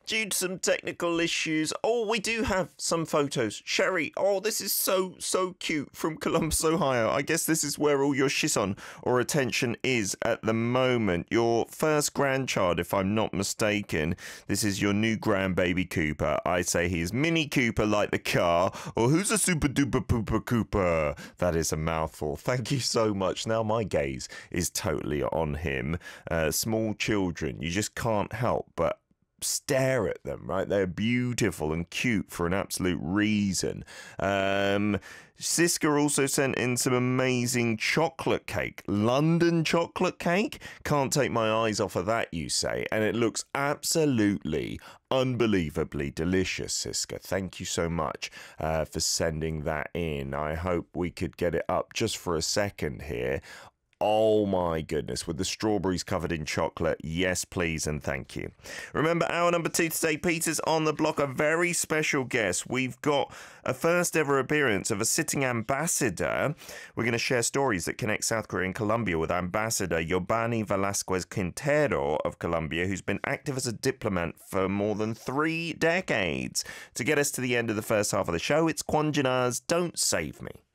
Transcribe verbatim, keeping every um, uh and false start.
due to some technical issues. Oh, we do have some photos. Sherry, oh, this is so, so cute from Columbus, Ohio. I guess this is where all your shison or attention is at the moment. Your first grandchild, if I'm not mistaken. This is your new grandbaby Cooper. I say he is Mini Cooper like the car, or who's a super duper pooper Cooper? That is a mouthful. Thank you so much. Now my gaze is totally on him. Uh, small children, you just can't help but stare at them, right? They're beautiful and cute for an absolute reason. Um, Siska also sent in some amazing chocolate cake. London chocolate cake? Can't take my eyes off of that, you say. And it looks absolutely unbelievably delicious, Siska. Thank you so much uh, for sending that in. I hope we could get it up just for a second here. Oh my goodness, with the strawberries covered in chocolate. Yes, please, and thank you. Remember, hour number two today, Peter's on the block, a very special guest. We've got a first ever appearance of a sitting ambassador. We're going to share stories that connect South Korea and Colombia with Ambassador Yobani Velasquez Quintero of Colombia, who's been active as a diplomat for more than three decades. To get us to the end of the first half of the show, it's Kwon Jin-a's Don't Save Me.